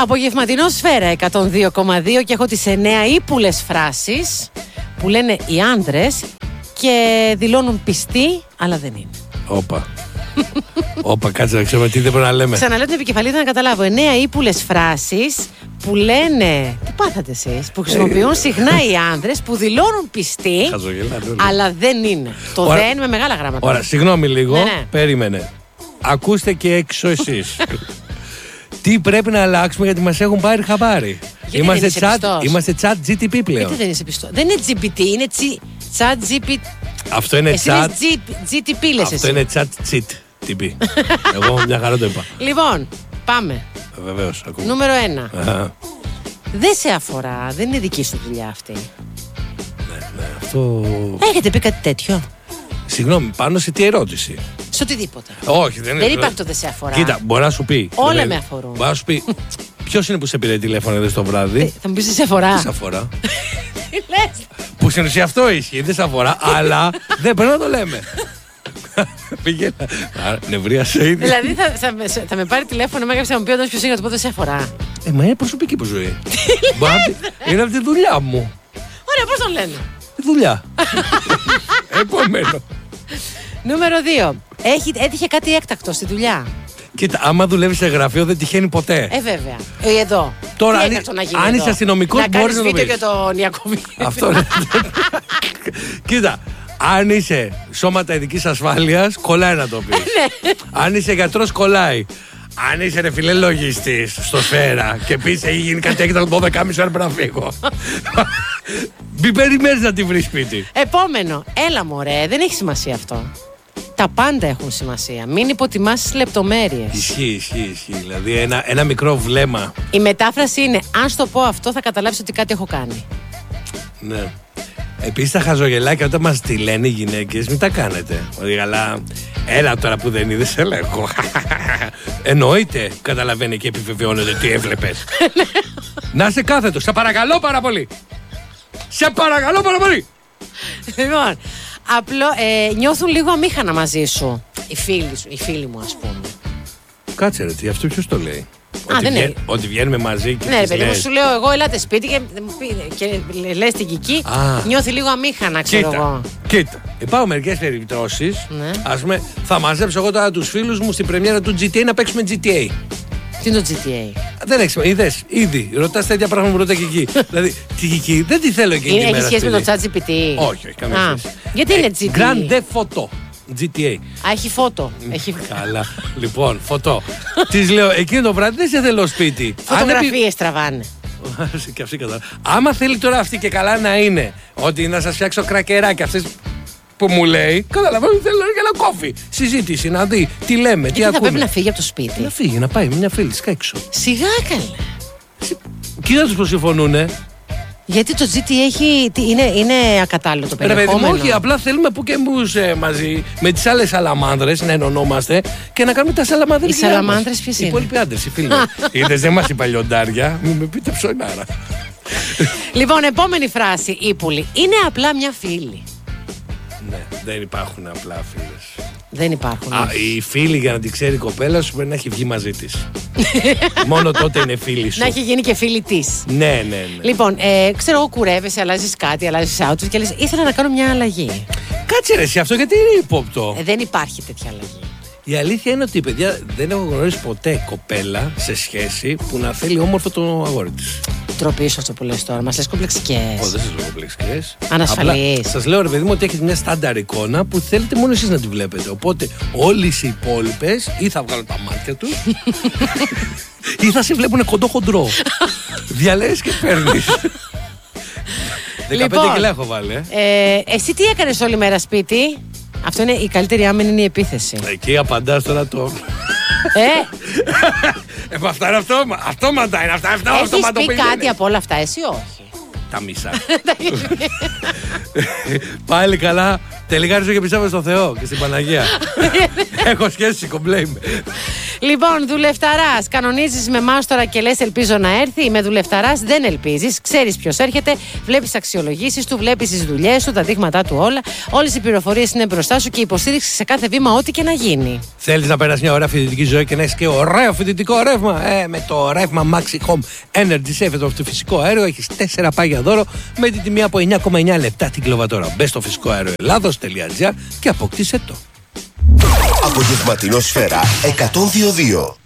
Απογευματινό Σφαίρα 102,2 και έχω τις 9 ύπουλες φράσεις που λένε οι άντρες και δηλώνουν πιστοί, αλλά δεν είναι. Όπα, κάτσε να ξέρουμε τι δεν πρέπει να λέμε. Ξαναλέω την επικεφαλίδα να καταλάβω. 9 ύπουλες φράσεις που λένε. Τι πάθατε εσείς? Που χρησιμοποιούν συχνά οι άντρες που δηλώνουν πιστοί, αλλά δεν είναι. Το δεν με μεγάλα γράμματα. Ωραία, συγγνώμη λίγο. Ναι. Περίμενε. Ακούστε και έξω εσείς. Τι πρέπει να αλλάξουμε γιατί μας έχουν πάρει χαμπάρι. Είμαστε chat GTP πλέον. Γιατί δεν είσαι πιστός? Δεν είναι GPT, είναι chat GPT. Αυτό είναι εσύ chat GTP λες. Αυτό είναι chat GTP. Εγώ μια χαρά το είπα. Λοιπόν, πάμε. Βεβαίως, ακούω. Νούμερο 1. Δεν σε αφορά, δεν είναι δική σου δουλειά αυτή. Ναι, αυτό... Έχετε πει κάτι τέτοιο? Συγγνώμη, πάνω σε τι ερώτηση? Σε οτιδήποτε. Όχι, δεν υπάρχει το δεν σε αφορά. Κοίτα, μπορεί να σου πει. Όλα με αφορούν. Μπορεί να σου πει. Ποιος είναι που σε πήρε τηλέφωνο εδώ το βράδυ? Θα μου πεις δεν σε αφορά. Τι σε αφορά? Τι λες? Που στην ουσία αυτό ισχύει, δεν σε αφορά, αλλά δεν πρέπει να το λέμε. Πήγαινα. Νευρίασε ήδη. Δηλαδή θα με πάρει τηλέφωνο, με έγραψε να μου πει όντως ποιος είναι, να του πω δεν σε αφορά. Μα είναι προσωπική μου ζωή. Είναι από τη δουλειά μου. Ωραία, πώς τον λένε? Τη δουλειά. Επόμενο. Νούμερο 2. Έτυχε κάτι έκτακτο στη δουλειά. Κοίτα, άμα δουλεύει σε γραφείο δεν τυχαίνει ποτέ. Βέβαια. Εδώ. Τώρα, αν είσαι αστυνομικός, μπορεί να το βίντεο για τον Ιακωβίδη. Αυτό είναι. Κοίτα, αν είσαι σώματα ειδικής ασφάλειας, κολλάει να το πεις. Αν είσαι γιατρός, κολλάει. Αν είσαι ρε φιλέ λογιστής στο Σφαίρα και πεις έχει γίνει κάτι έκτακτο 12,5 ώρα πρέπει να φύγω. Μην περιμένεις να τη βρεις σπίτι. Επόμενο. Έλα μωρέ, δεν έχει σημασία αυτό. Τα πάντα έχουν σημασία. Μην υποτιμάς τις λεπτομέρειες. Ισχύει. Δηλαδή ένα μικρό βλέμμα. Η μετάφραση είναι: αν στο πω αυτό, θα καταλάβεις ότι κάτι έχω κάνει. Ναι. Επίσης τα χαζογελάκια όταν μας τη λένε οι γυναίκες, μην τα κάνετε. Ότι καλά, έλα τώρα που δεν είδες, ελέγχω. Εννοείται, καταλαβαίνει και επιβεβαιώνεται τι έβλεπες. Να είσαι κάθετος, σε παρακαλώ πάρα πολύ. Σε παρακαλώ πάρα πολύ. Λοιπόν, νιώθουν λίγο αμήχανα μαζί σου. Οι φίλοι μου, ας πούμε. Κάτσε ρε, αυτό ποιος το λέει? Ότι βγαίνουμε μαζί και ναι, παιδί μου, σου λέω εγώ, ελάτε σπίτι και λες την Κική, νιώθει λίγο αμήχανα, ξέρω εγώ. Κοίτα, υπάρχουν μερικές περιπτώσεις. Ας πούμε, θα μαζέψω εγώ τώρα τους φίλους μου στην πρεμιέρα του GTA να παίξουμε GTA. Τι είναι το GTA? Δεν έχεις, είδες, ήδη ρωτάς τέτοια πράγματα που ρωτά και εκεί. Δηλαδή, τη Κική δεν τη θέλω εκείνη τη μέρα. Έχει σχέση με το ChatGPT? Όχι, καμία σχέση. Γιατί είναι GTA? Grand Theft Auto. GTA. Έχει φώτο. Καλά. Λοιπόν, φωτό. Της λέω, εκείνο το βράδυ δεν σε θέλω σπίτι. Φωτογραφίες τραβάνε. Και αυτή κατά. Άμα θέλει τώρα αυτή και καλά να είναι ότι να σας φτιάξω κρακεράκι αυτές που μου λέει, καταλαβαίνω ότι θέλω για ένα κόφι. Συζήτηση, να δει τι λέμε, τι ακούμε. Θα πρέπει να φύγει από το σπίτι. Να φύγει, να πάει με μια φίλη της έξω. Σιγά καλέ. Κοίτα τους που συμφωνούνε. Γιατί το GT είναι ακατάλληλο το περιεχόμενο. Όχι, απλά θέλουμε που και εμείς μαζί με τις άλλες σαλαμάνδρες να ενωνόμαστε και να κάνουμε τα σαλαμάνδρες. Οι σαλαμάνδρες ποιες είναι? Οι υπόλοιποι άντρες, οι φίλοι. Είδες, δεν μας είπα λιοντάρια, μην με πείτε ψωνάρα. Λοιπόν, επόμενη φράση, ύπουλη. Είναι απλά μια φίλη. Ναι, δεν υπάρχουν απλά φίλες. Δεν υπάρχουν. Η φίλη, για να την ξέρει η κοπέλα σου, πρέπει να έχει βγει μαζί της. Μόνο τότε είναι φίλη σου. Να έχει γίνει και φίλη της. Ναι. Λοιπόν, ξέρω εγώ, κουρεύεσαι, αλλάζεις κάτι, αλλάζεις outfit και λες, ήθελα να κάνω μια αλλαγή. Κάτσε ρε εσύ, αυτό γιατί είναι ύποπτο? Δεν υπάρχει τέτοια αλλαγή. Η αλήθεια είναι ότι, παιδιά, δεν έχω γνωρίσει ποτέ κοπέλα σε σχέση που να θέλει όμορφο το αγόρι της. Ντροπή σου αυτό που λες τώρα, μας λες κομπλεξικές. Δεν σας λέω κομπλεξικές. Ανασφαλείς. Σας λέω ρε παιδί μου ότι έχετε μια στάνταρ εικόνα που θέλετε μόνο εσείς να τη βλέπετε. Οπότε όλες οι υπόλοιπες ή θα βγάλουν τα μάτια τους ή θα σε βλέπουν κοντό χοντρό. Διαλέγεις και παίρνεις. 15 κιλά έχω βάλει. Εσύ τι έκανες όλη μέρα σπίτι? Αυτό είναι η καλύτερη άμυνα, είναι η επίθεση. Εκεί απαντάς τώρα το... Αυτά είναι αυτόματα είναι. Έχεις πει κάτι από όλα αυτά, εσύ όχι? Τα μισά. Πάλι καλά. Τελικά άρχισα και πιστεύω στο Θεό και στην Παναγία. Έχω σχέση, κομπλέ είμαι. Λοιπόν, δουλευταράς. Κανονίζεις με μάστορα και λες ελπίζω να έρθει. Με δουλευταράς δεν ελπίζεις. Ξέρεις ποιος έρχεται. Βλέπεις αξιολογήσεις του, βλέπεις τις δουλειές του, τα δείγματά του όλα. Όλες οι πληροφορίες είναι μπροστά σου και υποστήριξη σε κάθε βήμα, ό,τι και να γίνει. Θέλεις να περάσεις μια ωραία φοιτητική ζωή και να έχεις και ωραίο φοιτητικό ρεύμα? Με το ρεύμα Maxi Home Energy Save από το φυσικό αέριο έχεις 4 πάγια δώρο με την τιμή από 9,9 λεπτά την κιλοβατόρα. Μπες στο φυσικοαέροελλάδος.gr και αποκτήσε το. Απογευματινό Σφαίρα 102.2.